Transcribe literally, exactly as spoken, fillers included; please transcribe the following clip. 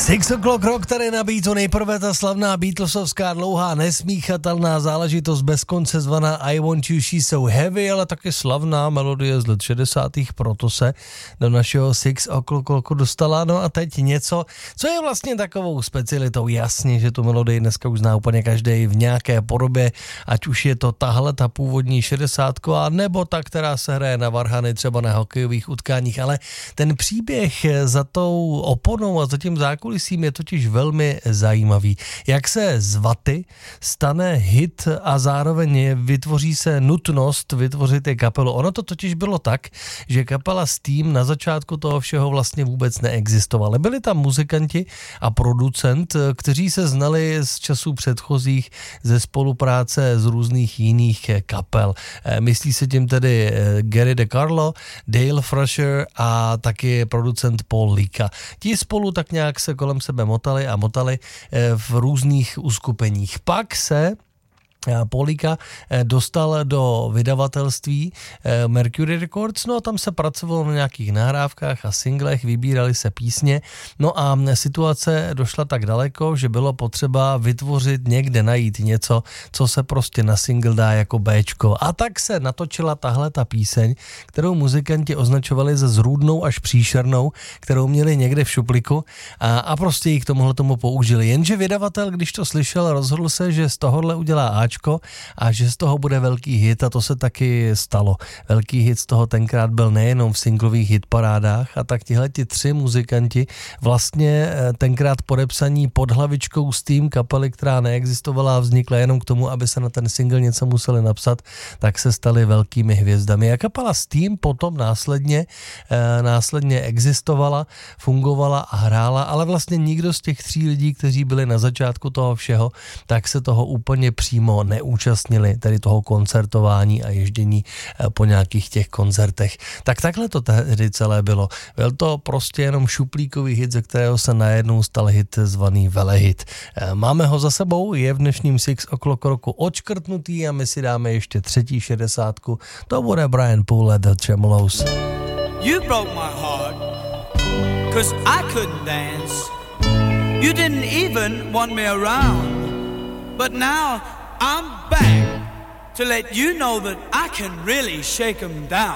Six O'Clock Rock tady na Beatu, nejprve ta slavná Beatlesovská dlouhá nesmíchatelná záležitost bez konce zvaná I Want You, She's So Heavy, ale taky slavná melodie z let šedesátých, proto se do našeho Six O'Clock Rocku dostala. No a teď něco, co je vlastně takovou specialitou. Jasně, že tu melodii dneska už zná úplně každý v nějaké podobě, ať už je to tahle, ta původní šedesátková, nebo ta, která se hraje na varhany třeba na hokejových utkáních, ale ten příběh za tou oponou a za tím zákulisím je totiž velmi zajímavý. Jak se z vaty stane hit a zároveň vytvoří se nutnost vytvořit je kapelu. Ono to totiž bylo tak, že kapela Steam na začátku toho všeho vlastně vůbec neexistovala. Byli tam muzikanti a producent, kteří se znali z časů předchozích ze spolupráce z různých jiných kapel. Myslí se tím tedy Gary DeCarlo, Dale Frasher a taky producent Paul Lika. Ti spolu tak nějak se kolem sebe motali a motali v různých uskupeních. Pak se Paulika dostal do vydavatelství Mercury Records, no a tam se pracovalo na nějakých nahrávkách a singlech, vybírali se písně, no a situace došla tak daleko, že bylo potřeba vytvořit někde, najít něco, co se prostě na single dá jako Bčko. A tak se natočila tahle ta píseň, kterou muzikanti označovali za zrůdnou až příšernou, kterou měli někde v šupliku a, a prostě ji k tomuhle tomu použili. Jenže vydavatel, když to slyšel, rozhodl se, že z tohohle udělá Ačko a že z toho bude velký hit a to se taky stalo. Velký hit z toho tenkrát byl nejenom v singlových hitparádách a tak tihleti tři muzikanti vlastně tenkrát podepsaní pod hlavičkou Steam, kapely, která neexistovala a vznikla jenom k tomu, aby se na ten single něco museli napsat, tak se stali velkými hvězdami. A kapela Steam potom následně, eh, následně existovala, fungovala a hrála, ale vlastně nikdo z těch tří lidí, kteří byli na začátku toho všeho, tak se toho úplně přímo neúčastnili, tedy toho koncertování a ježdění po nějakých těch koncertech. Tak takhle to tehdy celé bylo. Byl to prostě jenom šuplíkový hit, ze kterého se najednou stal hit zvaný velehit. Máme ho za sebou, je v dnešním Six O'Clock Rocku odškrtnutý a my si dáme ještě třetí šedesátku. To bude Brian Poole The Tremolos. You broke my heart, cause I couldn't dance. You didn't even want me around. But now I'm back to let you know that I can really shake 'em down.